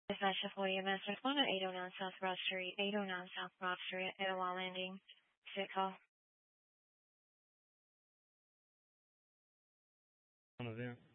Dispatch to 40 Master 1 at 809 South Broad Street, 809 South Broad Street, Etowah Landing. Sit call. On event.